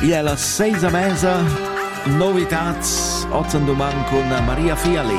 E alla 6:30 novitats, Otzenduman con Maria Fiali.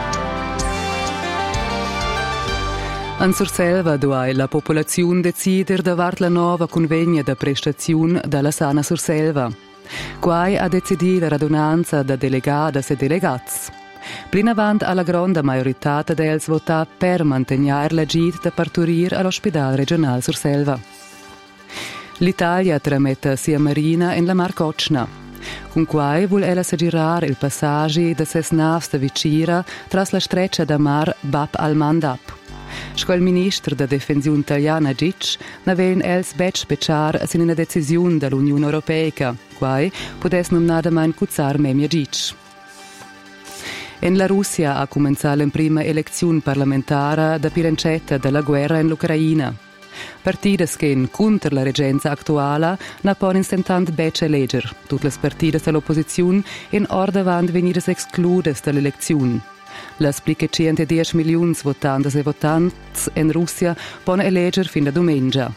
In Surselva duai la popolazione decider davart la nova convegna da prestazione dalla Sana Surselva. Quai ha decidito la radunanza da delegadas e delegats. Plin avant alla grande majorità dels vota per mantenere la gita da parturir all'ospedale regionale Surselva. L'Italia trametta sia Marina in la Mar Cocna. Con quai vuol ella s'aggirar il passaggio da ses navs da Vicira tras la streccia da Mar Bab al-Mandab. Scol ministro da difensione italiana Gic n'aven els bec speciar sin una decisione dall'Unione Europea, quai potess nomnada mein cuzzar memia Gic. In la Russia ha cominciato la prima elezione parlamentare da pirencetta della guerra in l'Ucraina. Partidas che, contro la reggenza attuale, non possono instantant bec eleger. Tutte le partidas dell'opposizione in ordine vanno venire escludes dall'elezione. Le 10 milioni votantes e votanti in Russia possono eleggere fino a domenica.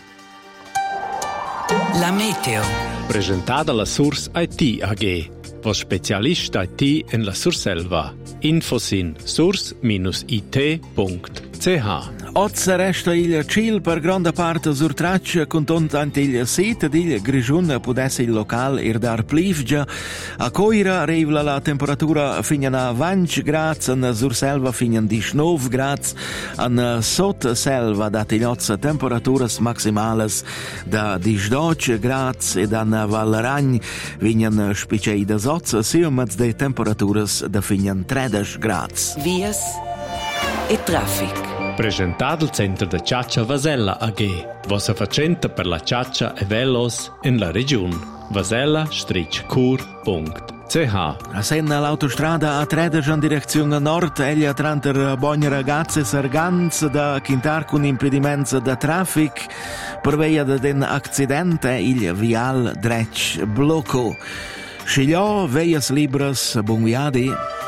La meteo. Presentata la Source IT AG, was Spezialist IT in la Surselva. Infos in source-it.ch. Oggi resta il ciel per grande parte sur traccia, contonante il sito di Grigiun potesse il locale irdar plivgia. A Coira arriva la temperatura fino a 20 gradi, in Surselva fino a 19 gradi, in Sotselva date le temperaturas maximales da 18 gradi e in Valleragn fino a spicei da 8, sia de temperaturas da fino a 13 gradi. Vias e traffic. Presentato il centro da Ciaccia Vasella AG, vostra facente per la ciaccia e velos in la regione. vasella-cur.ch. A Senna l'autostrada A13 in direzione nord, eglia tranter Bogna ragazze Sarganz da Quintar con impedimenti da traffic, per via d'un accidente il vial dretch blocco. Scigliò, veias libras, buon viadi.